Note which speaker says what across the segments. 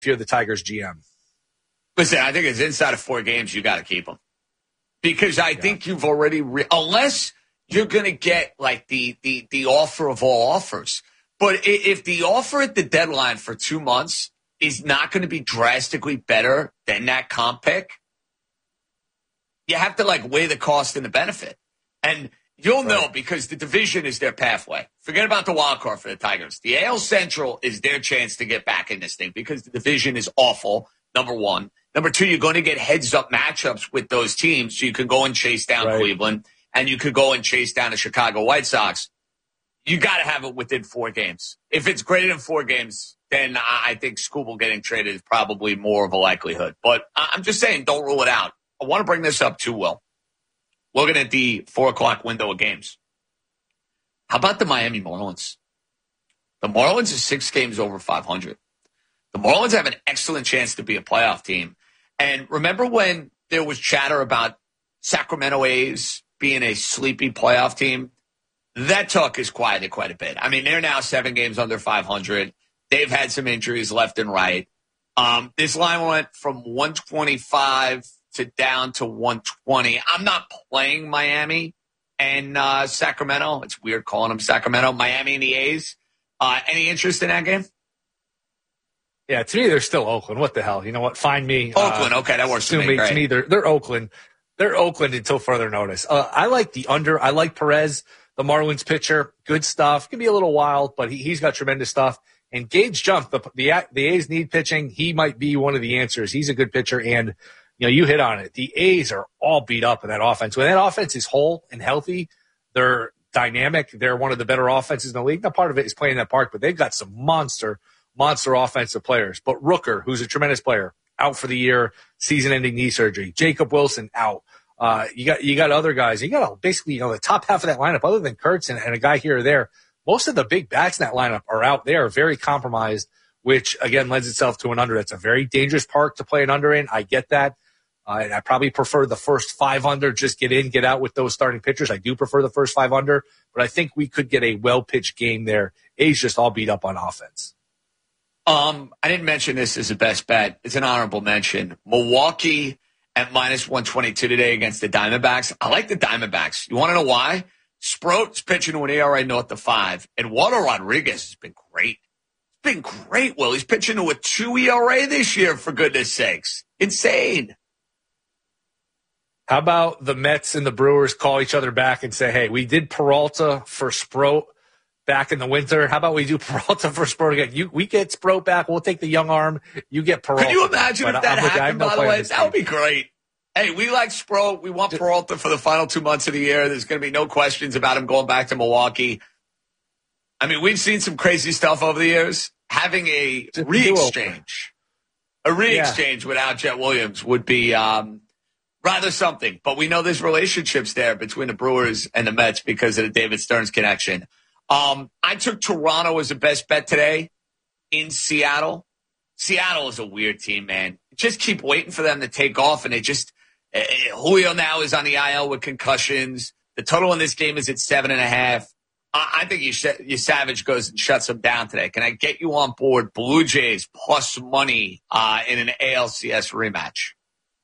Speaker 1: you're the Tigers GM?
Speaker 2: Listen, I think it's inside of 4 games, you got to keep them. Because I think you've already, unless you're going to get like the offer of all offers. But if the offer at the deadline for 2 months is not going to be drastically better than that comp pick, you have to like weigh the cost and the benefit. And you'll know because the division is their pathway. Forget about the wild card for the Tigers. The AL Central is their chance to get back in this thing because the division is awful, number one. Number two, you're going to get heads-up matchups with those teams, so you can go and chase down Cleveland, and you could go and chase down the Chicago White Sox. You got to have it within 4 games. If it's greater than 4 games, then I think Skubal getting traded is probably more of a likelihood. But I'm just saying, don't rule it out. I want to bring this up too, Will. Looking at the 4 o'clock window of games. How about the Miami Marlins? The Marlins are 6 games over 500. The Marlins have an excellent chance to be a playoff team. And remember when there was chatter about Sacramento A's being a sleepy playoff team? That talk is quieted quite a bit. I mean, they're now 7 games under 500. They've had some injuries left and right. This line went from 125 to down to 120. I'm not playing Miami and Sacramento. It's weird calling them Sacramento. Miami and the A's. Any interest in that game?
Speaker 1: Yeah, to me, they're still Oakland. What the hell? You know what? Find me.
Speaker 2: Oakland, okay, that works for me.
Speaker 1: To me, they're Oakland. They're Oakland until further notice. I like the under. I like Perez, the Marlins pitcher. Good stuff. Can be a little wild, but he's got tremendous stuff. And Gage Jump, the A's need pitching. He might be one of the answers. He's a good pitcher, and you hit on it. The A's are all beat up in that offense. When that offense is whole and healthy, they're dynamic. They're one of the better offenses in the league. Now, part of it is playing that park, but they've got some monster offensive players. But Rooker, who's a tremendous player, out for the year, season-ending knee surgery. Jacob Wilson out. You got other guys. You got basically the top half of that lineup, other than Kurtz and a guy here or there. Most of the big bats in that lineup are out there, very compromised, which again lends itself to an under. That's a very dangerous park to play an under in. I get that. And I probably prefer the first 5 under. Just get in, get out with those starting pitchers. I do prefer the first 5 under, but I think we could get a well-pitched game there. A's just all beat up on offense.
Speaker 2: I didn't mention this as a best bet. It's an honorable mention. Milwaukee at minus 122 today against the Diamondbacks. I like the Diamondbacks. You want to know why? Sproat's pitching to an ERA north of 5. Eduardo Rodriguez has been great. It's been great, Will. He's pitching to a 2 ERA this year, for goodness sakes. Insane.
Speaker 1: How about the Mets and the Brewers call each other back and say, hey, we did Peralta for Sproat back in the winter. How about we do Peralta for Sproat again? We get Sproat back. We'll take the young arm. You get Peralta.
Speaker 2: Can you imagine if that happened, by the way? That would be great. Hey, we like Sproat. We want Peralta for the final 2 months of the year. There's going to be no questions about him going back to Milwaukee. I mean, we've seen some crazy stuff over the years. Having a re-exchange without Jet Williams would be rather something. But we know there's relationships there between the Brewers and the Mets because of the David Stearns connection. I took Toronto as a best bet today in Seattle. Seattle is a weird team, man. Just keep waiting for them to take off, and Julio now is on the IL with concussions. The total in this game is at 7.5. I think you Savage goes and shuts them down today. Can I get you on board Blue Jays plus money in an ALCS rematch?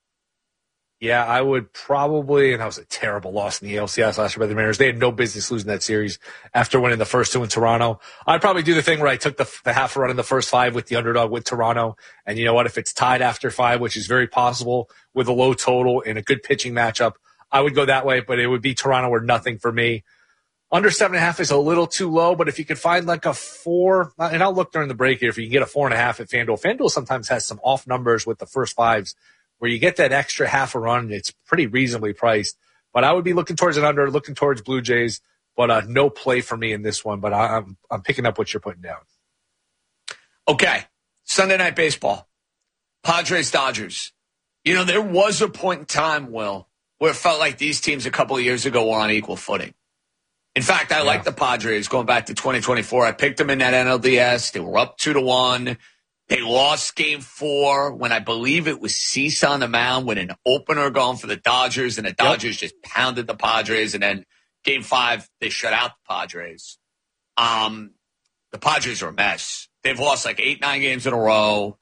Speaker 1: Yeah, I would probably, and that was a terrible loss in the ALCS last year by the Mariners. They had no business losing that series after winning the first 2 in Toronto. I'd probably do the thing where I took the half run in the first 5 with the underdog with Toronto. And you know what? If it's tied after 5, which is very possible with a low total and a good pitching matchup, I would go that way, but it would be Toronto or nothing for me. Under 7.5 is a little too low, but if you could find like a 4, and I'll look during the break here if you can get a 4.5 at FanDuel. FanDuel sometimes has some off numbers with the first 5s. Where you get that extra half a run, it's pretty reasonably priced. But I would be looking towards an under, looking towards Blue Jays, but no play for me in this one. But I'm picking up what you're putting down.
Speaker 2: Okay, Sunday Night Baseball, Padres-Dodgers. There was a point in time, Will, where it felt like these teams a couple of years ago were on equal footing. In fact, I like the Padres going back to 2024. I picked them in that NLDS. They were up 2-1. They lost game 4 when I believe it was Cease on the mound with an opener going for the Dodgers, and the Dodgers just pounded the Padres. And then game 5, they shut out the Padres. The Padres are a mess. They've lost like 8-9 games in a row.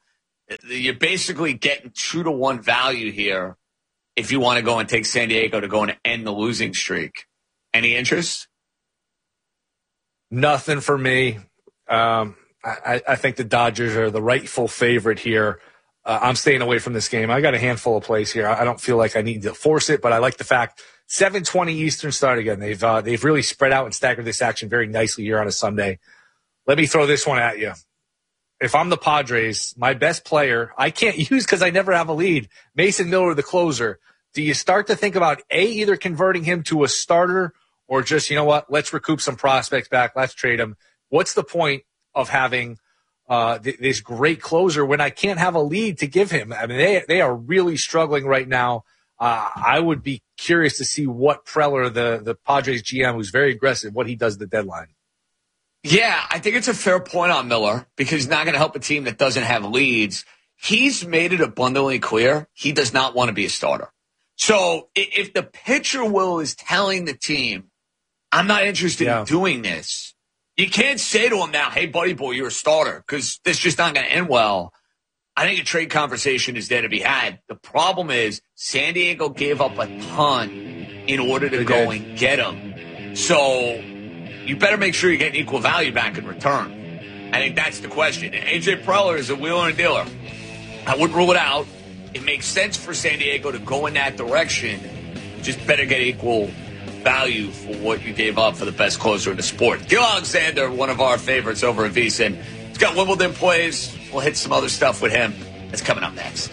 Speaker 2: You're basically getting 2-to-1 value here if you want to go and take San Diego to go and end the losing streak. Any interest?
Speaker 1: Nothing for me. I think the Dodgers are the rightful favorite here. I'm staying away from this game. I got a handful of plays here. I don't feel like I need to force it, but I like the fact 7:20 Eastern start again. They've really spread out and staggered this action very nicely here on a Sunday. Let me throw this one at you. If I'm the Padres, my best player, I can't use because I never have a lead, Mason Miller, the closer. Do you start to think about, either converting him to a starter or just, you know what, let's recoup some prospects back, let's trade him? What's the point of having this great closer when I can't have a lead to give him? I mean, they are really struggling right now. I would be curious to see what Preller, the Padres GM, who's very aggressive, what he does at the deadline.
Speaker 2: Yeah, I think it's a fair point on Miller because he's not going to help a team that doesn't have leads. He's made it abundantly clear he does not want to be a starter. So if the pitcher is telling the team, I'm not interested in doing this, you can't say to him now, hey, buddy boy, you're a starter, because this is just not going to end well. I think a trade conversation is there to be had. The problem is San Diego gave up a ton in order to go and get him. So you better make sure you're getting equal value back in return. I think that's the question. A.J. Preller is a wheeler and dealer. I wouldn't rule it out. It makes sense for San Diego to go in that direction. Just better get equal value for what you gave up for the best closer in the sport. Gil Alexander, one of our favorites over at VSiN. He's got Wimbledon plays. We'll hit some other stuff with him. That's coming up next.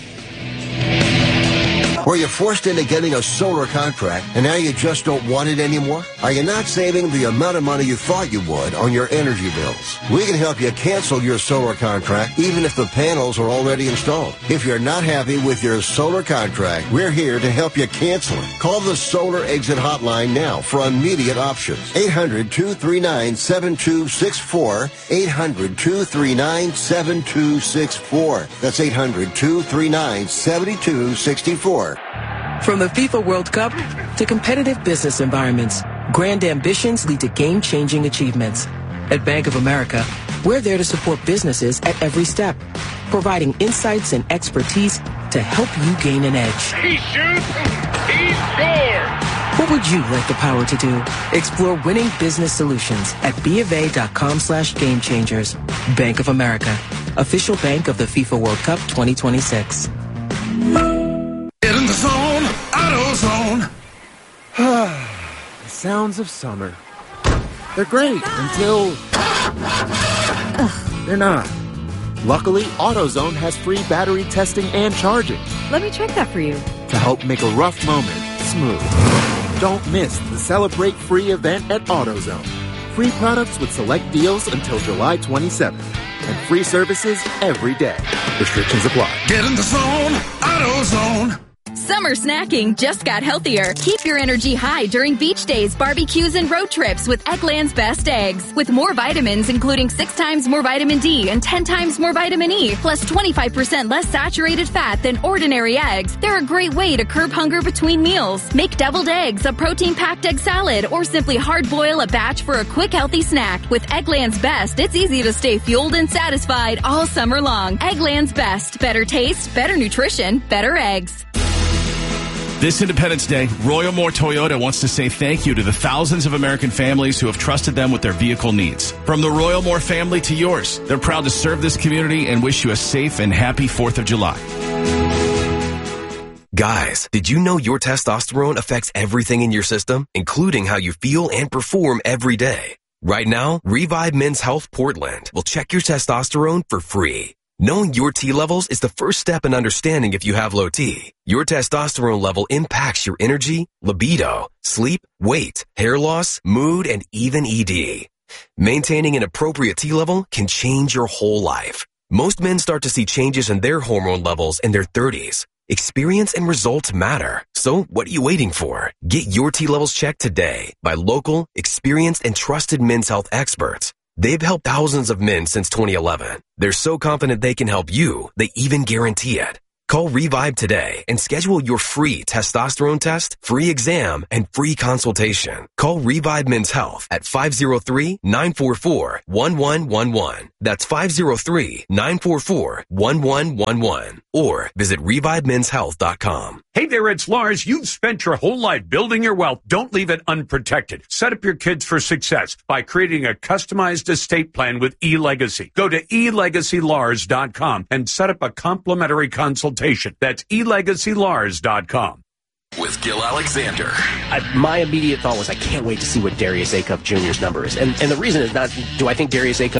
Speaker 3: Were you forced into getting a solar contract and now you just don't want it anymore? Are you not saving the amount of money you thought you would on your energy bills? We can help you cancel your solar contract even if the panels are already installed. If you're not happy with your solar contract, we're here to help you cancel it. Call the Solar Exit Hotline now for immediate options. 800-239-7264. 800-239-7264. That's 800-239-7264.
Speaker 4: From the FIFA World Cup to competitive business environments, grand ambitions lead to game-changing achievements. At Bank of America, we're there to support businesses at every step, providing insights and expertise to help you gain an edge.
Speaker 5: He shoots, he scores!
Speaker 4: What would you like the power to do? Explore winning business solutions at BofA.com/gamechangers. Bank of America, official bank of the FIFA World Cup 2026.
Speaker 5: Get in the zone, AutoZone.
Speaker 6: The sounds of summer. They're great until they're not. Luckily, AutoZone has free battery testing and charging.
Speaker 7: Let me check that for you.
Speaker 6: To help make a rough moment smooth. Don't miss the Celebrate Free event at AutoZone. Free products with select deals until July 27th. And free services every day. Restrictions apply.
Speaker 5: Get in the zone, AutoZone.
Speaker 8: Summer snacking just got healthier. Keep your energy high during beach days, barbecues, and road trips with Eggland's Best Eggs. With more vitamins, including 6 times more vitamin D and 10 times more vitamin E, plus 25% less saturated fat than ordinary eggs, they're a great way to curb hunger between meals. Make deviled eggs, a protein-packed egg salad, or simply hard-boil a batch for a quick, healthy snack. With Eggland's Best, it's easy to stay fueled and satisfied all summer long. Eggland's Best. Better taste, better nutrition, better eggs.
Speaker 9: This Independence Day, Royal Moore Toyota wants to say thank you to the thousands of American families who have trusted them with their vehicle needs. From the Royal Moore family to yours, they're proud to serve this community and wish you a safe and happy 4th of July.
Speaker 10: Guys, did you know your testosterone affects everything in your system, including how you feel and perform every day? Right now, Revive Men's Health Portland will check your testosterone for free. Knowing your T levels is the first step in understanding if you have low T. Your testosterone level impacts your energy, libido, sleep, weight, hair loss, mood, and even ED. Maintaining an appropriate T level can change your whole life. Most men start to see changes in their hormone levels in their 30s. Experience and results matter. So what are you waiting for? Get your T levels checked today by local, experienced, and trusted men's health experts. They've helped thousands of men since 2011. They're so confident they can help you, they even guarantee it. Call Revive today and schedule your free testosterone test, free exam, and free consultation. Call Revive Men's Health at 503-944-1111. That's 503-944-1111. Or visit ReviveMen'sHealth.com.
Speaker 7: Hey there, it's Lars. You've spent your whole life building your wealth. Don't leave it unprotected. Set up your kids for success by creating a customized estate plan with eLegacy. Go to elegacylars.com and set up a complimentary consultation. That's elegacylars.com.
Speaker 11: With Gil Alexander.
Speaker 12: My immediate thought was, I can't wait to see what Darius Acuff Jr.'s number is. And the reason is not, do I think Darius Acuff